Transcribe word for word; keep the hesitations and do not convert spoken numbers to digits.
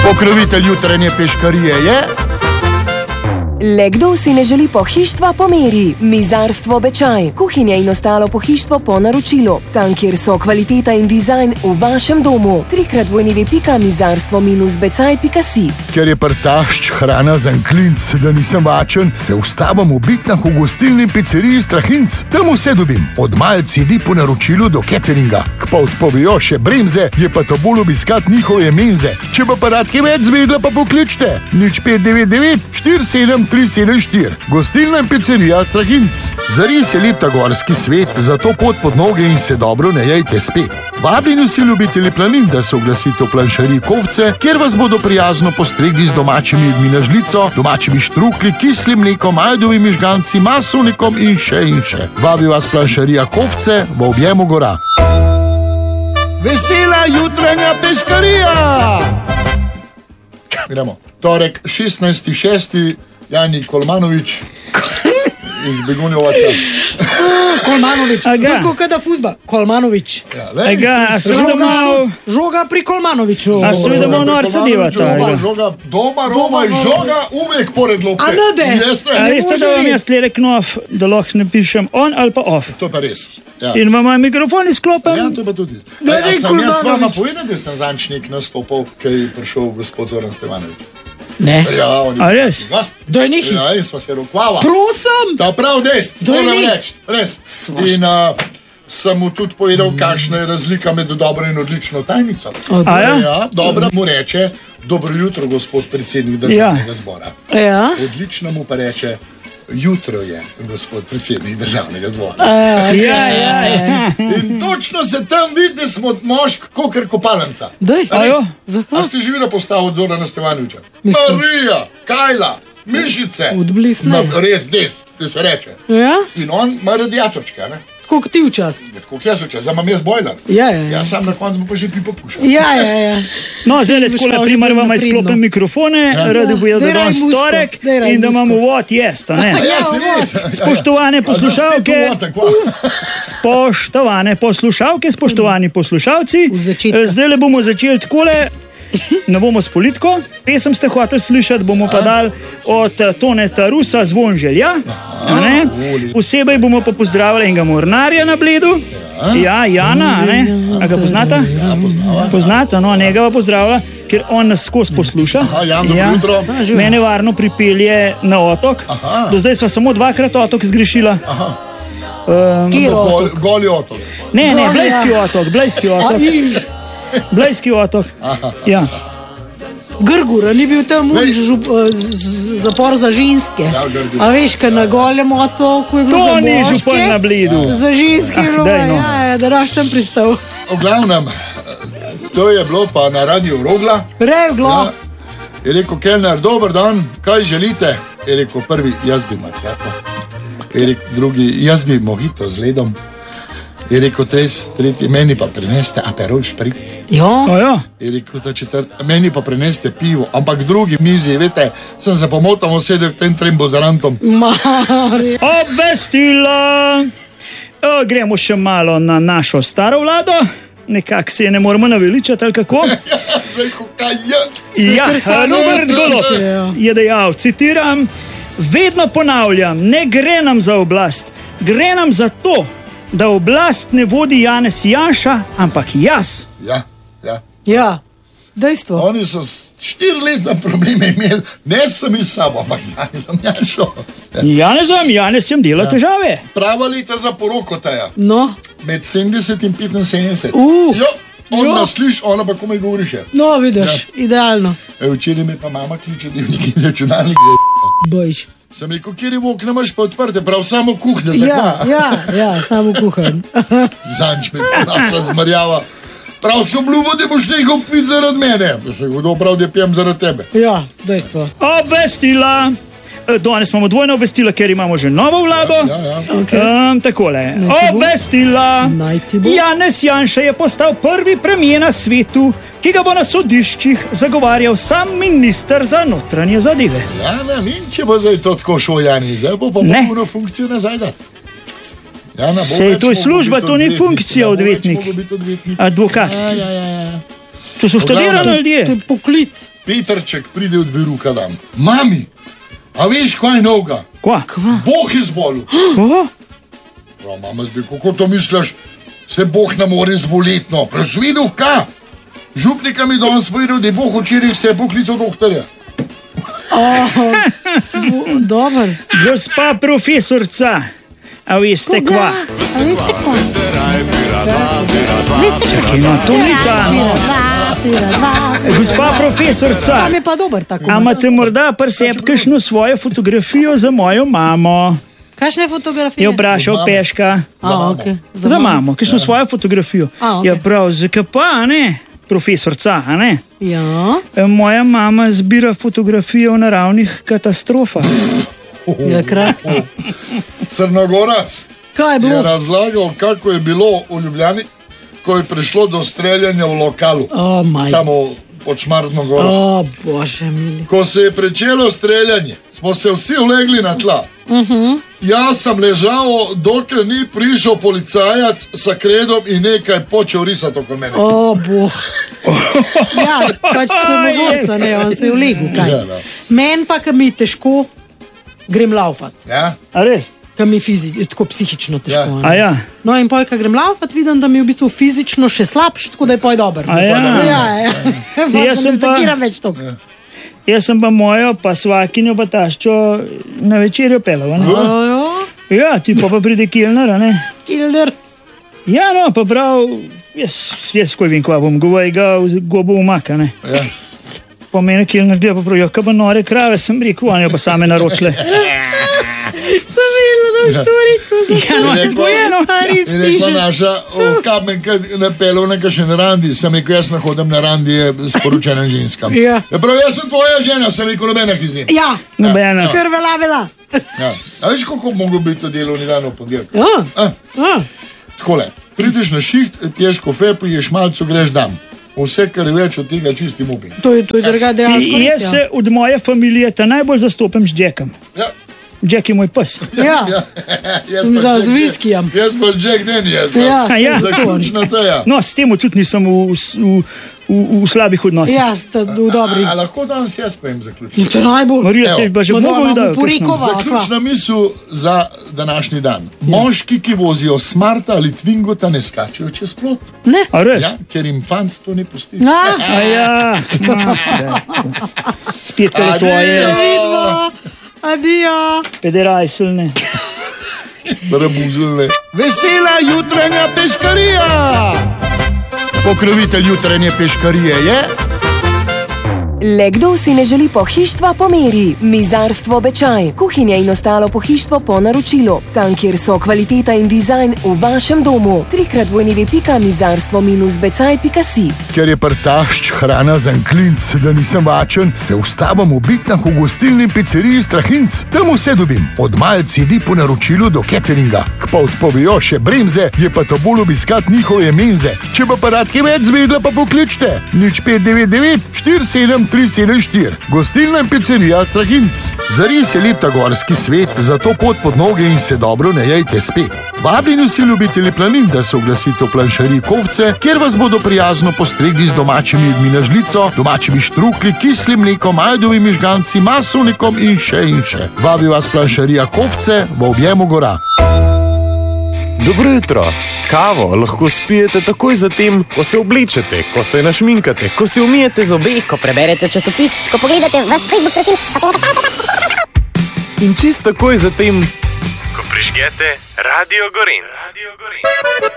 Pokrovitelj jutranje peškarije je... Le kdo si ne želi pohištva po meri? Mizarstvo Bečaj. Kuhinja in ostalo pohištvo po naročilu. Tam, kjer so kvaliteta in dizajn v vašem domu. Trikrat dvojni pika mizarstvo minus becaj pika si. Ker je prtašč hrana za klinc, da nisem vačen, se ustavam v Bitnah v gostilni pizzeriji Strahinc. Tam vse dobim. Od malc jedi po naročilu do cateringa. K pa odpovejo še bremze, je pa to bolj obiskat njihove menze. Če pa paradke več zvedla, pa pokličte. Nič pet devet devet štiri sedem tri sedem štiri. Gostilna in pizzerija Strahinc. Zares je lep ta gorski svet, zato pot pod noge in se dobro najejte spet. Vabljeni vsi ljubitelji planin, da se oglasite v planšariji Kovce, kjer vas bodo prijazno postregli z domačimi jedmi na žlico, domačimi štrukli, kislim mlekom, ajdovimi žganci, masovnikom in še in še. Vabi vas planšarija Kovce v objemu gora. Vesela jutranja peškarija! Gremo. Torek, šestnajsti šesti Jani Kolmanovič iz Begunjovaca. Kolmanovič, tako kada fuzba. Kolmanovič. Ja, lej, si, si, žoga, žoga pri Kolmanoviću. A se vidimo norca divata. Žoga doma, Roma in žoga uvek pored lopte. A ne de. A veste, da vam jaz tle knov, da lahko ne pišem on ali pa off. To pa res. Ja. In vam mikrofon izklopam. Ja, to pa tudi. A, a sem jaz s vama povedal, da sem zančnik nastopil, kaj je prišel gospod Zoran Stevanović. Ne. Ja, on je A res? gost. Da je nekaj. Ja, jaz pa se rokvala. Prosim. Ta prav dest, Da je moram nekaj. reči, res. In uh, sem mu tudi povedal, kakšna je razlika med dobro in odlično tajnico. A ja? Ja, dobra mu reče, dobro jutro, gospod predsednik državnega zbora. Ja. Odlično mu pa reče, jutro je, gospod predsednik državnega zbora. Ja, ja, ja. In točno se tam vidi, da smo mošk kakor kopalnica. Daj. A res? Zakaj? A ste živela postava od Zorana Stevanovića? Mislim. Marija, Kajla, Mišice. Odblis ne. Na, res, des, ti se reče. Ja? In on ima radiatorčke, ne? Tako kot ti včas. Kako jaz včas, zdaj imam jaz bojler. Ja, ja, ja. Ja, sam na koncu bo pa že pipo pušal. Ja, ja, ja. No, zdaj le takole, primar vam napredno. izklopim mikrofone, radi bo jaz, da Daj raj danes musko, torek daj raj in da musko. imam uvod jest, a ne? Ja, se res. Spoštovane poslušalke, A zdaj spet uvod, tako. spoštovane poslušalke, spoštovani poslušalci, Od začetka. zdaj le bomo začeli takole, ne bomo s politiko, pesem ste hoteli slišati, bomo pa dali od eh, Toneta Rusa Zvon želja, a ne? Posebej bomo pa pozdravili enega mornarja na Bledu, ja, Jana, a ne? A ga poznata? Ja, poznava. Poznata, no, njega pa pozdravlja, ker on nas skozi posluša. Aha, Jan, dobro jutro. Mene varno pripelje na otok. Aha. Do zdaj sva samo dvakrat otok zgrešila. Kjer Gol, otok? goli otok. Ne, ne, Goli, Blejski ja. otok, Blejski otok. Blejski otok. Ja. Grgura, ni bil tam Lej. žup, eh, z- z- zapor za ženske. Ja, Grgur. A veš, kaj na golem otoku je bilo To za ni moške, župan na Bledu. za ženske, Ah, ah, daj, no. ja, ja, da raš tam pristal. V glavnem, to je bilo pa na radiju Rogla. Rej, glo. Ja. Je rekel kelner, dober dan, kaj želite? Je rekel prvi, jaz bi mačjato. Je rekel drugi, jaz bi mojito z ledom. Je rekel tres, tretji, meni pa prineste Aperol špric. Jo. O, ja. Je rekel ta četrt, meni pa prineste pivo, ampak drugi mizi, veste, sem se pomotamo sedel v tem trembozarantom. Mari. Obvestila. O, gremo še malo na našo staro vlado. Nekako se je ne moramo naveličati, ali kako? Ja, zdaj, ko kaj je? Ja, ker sami Robert nič Golob hočejo. je dejal, citiram, vedno ponavljam, ne gre nam za oblast, gre nam za to, da oblast ne vodi Janez Janša, ampak jaz. Ja, ja. Ja, dejstvo. Oni so s- štiri leta probleme imeli, ne sem iz sabo, ampak zdaj sem ja šlo. Janezom, Janez jim dela težave. Prava leta za poroko taja, No, med sedemdeset in petinsedemdeset. Uh. Jo, on Jo. nas sliši, ona pa komaj govori še. no, vidiš, idealno. E, včeraj me pa mama kliče, da je neki računalnik za Bojiš. Sem rekel, kjer je okna imaš pa odprte, prav samo kuhnja, Ja, zakaj? ja, ja, samo kuhan. Zanč me naša zmrjava. Prav si obljubo, da boš nekaj pit zaradi mene. Pa se je kdo prav, da pijem zaradi tebe. Ja, dejstvo. Obvestila. E, Danes imamo dvojno obvestilo, ker imamo že novo vlado. Ja, ja. Okay. Um, takole, Naj ti bo. obvestila. Naj ti bo. Janez Janša je postal prvi premijer na svetu, ki ga bo na sodiščih zagovarjal sam minister za notranje zadeve. Ja, ne vem, če bo zdaj to tako šlo, Jani, zdaj bo pa Ne. polno funkcijo nazaj dati. Jana, bo Sej, več to je mogel služba, biti to ni odvetnik, funkcija, ne bo več odvetnik. mogel biti odvetnik. Advokat. Ja, ja, ja, ja. To so študirani To ljudje. je poklic. Petrček pride od veruka dam. Mami, a veš, kaj je novega? Kva? Bog je zbolil. Oh, Prav, mama zbi, kako to misliš? Se Bog ne more zboliti, no. Presvidel, kaj? Župnika mi danes povedal, da je Bog včeraj se poklical doktorja. Dobar. gospa profesorca, a veste kva? A veste kva? Veste kva? No, to ni ta, no. Pira dva. Gospa profesorca, Sam je pa dober tako. a imate morda pri sebi kakšno svojo fotografijo za mojo mamo? Kakšne fotografije? Je vprašal Peška. A, okej. Za mamo, kakšno svojo fotografijo. A, okej. Ja, prav, zakaj pa, a ne? Profesorca, a ne? Ja, Moja mama zbira fotografije o naravnih katastrofah. ja, krasno. Crnogorac Kaj je je bilo? razlagal, kako je bilo v Ljubljani, ko je prišlo do streljanja v lokalu, O, maj. tam v- pod Šmartno goro. O, bože mili. Ko se je pričelo streljanje, smo se vsi ulegli na tla. Uh-huh. Jaz sem ležal, dokler ni prišel policajac s kredom in nekaj počel risati okoli mene. O, boh. Ja, pač so mogoče, ne, on se je vlegel, kaj. Ja, da. Meni pa, ko mi je težko, grem laufat. Ja? A res? Ko mi je fizi, tako psihično težko. Ja. a ne. A ja. No in poj, ko grem laufat, vidim, da mi je v bistvu fizično še slabš, tako da je poj dober. A ja. ja, ja. Pa Jaz se ne sem pa- zakiram več toliko. Jaz sem pa mojo, pa svakinjo, pa taščo na večerjo pelal. a ne? Ojo, Ja, ti pa, pa pride kilner, a ne? kilder. Ja, no, pa prav, jaz, jaz ko vem, kva bom govojga, gobo umaka, ne? Ja. Pa mene kilner gleda, pa prav, ja, kaj pa nore krave, sem rekel, oni jo pa same naročile. Sem videla, da boš to rekel. Ja, no, In tako je, no. A res In rekla piše. naša, v Kamenka napelal na kakšen randi, sem rekel, jaz ne hodim na randi sporočenim ženskam. Ja. Je prav, jaz sem tvoja žena, sem rekel, nobenih izjem. Ja, Nobena. kar vela, vela. Ja. A veš, kako mogo biti to delovni dan v ponedeljek? Ja, A? ja. Takole, prideš na šiht, piješ kofe, piješ malco, greš dam. Vse, kar je več od tega, čisti mobing. To je, to je druga dejansko. Ti, jaz res, se od moje familije ta najbolj zastopam z Jackom. Ja. Jack je moj pes. Ja. Ja. Jaz Za- pa z Jack- viskijem. Jaz pa z Jack Daniels. Ja, A ja. Zaključno to je. No, s tem tudi nisem v, v, v, v slabih odnosih. Ja, ste v dobrih. A lahko danes jaz pojem zaključno? To je najbolj. Marija se je pa že Ma mnogo doma videla. mu porikova. Zaključna misel za današnji dan. Moški, ki vozijo smarta ali tvingota, ne skačejo čez plot. Ne. A res? Ja, ker jim fant to ne pusti. A, A ja. Ma, spet to je tvoje vidimo. Adijo. pederajselne. Rabuzulne. Vesela jutranja peškarija! Pokrovitelj jutranje peškarije je... Le kdo si ne želi pohištva po meri? Mizarstvo Bečaj. Kuhinja in ostalo pohištvo po naročilu. Tam, kjer so kvaliteta in dizajn v vašem domu. Trikrat vojnivi pika mizarstvo minus becaj pika si. Ker je prtašč hrana za klinc, da nisem vačen, se ustavam v bitnah v gostilni pizzeriji Strahinc. Tam vse dobim. Od malc jedi po naročilu do cateringa. K pa odpovejo še bremze, je pa to bolj obiskat njihove menze. Če pa pa radke več zvedla, pa pokličte. Nič pet devet devet štiri sedem tri sedem štiri. Gostilna in pizzerija Strahinc. Zares je lep ta gorski svet, zato pot pod noge in se dobro najejte spet. Vabljeni vsi ljubitelji planin, da se oglasite v planšariji Kovce, kjer vas bodo prijazno postregli z domačimi jedmi na žlico, domačimi štrukli, kislim mlekom, ajdovimi žganci, masovnikom in še in še. Vabi vas planšarija Kovce v objemu gora. Dobro jutro. Kavo lahko spijete takoj zatem, ko se oblečete, ko se našminkate, ko si umijete zobe, Ko preberete časopis, ko pogledate vaš Facebook profil, in čist takoj zatem, ko prižgete Radio Gorenj. Radio Gorenj.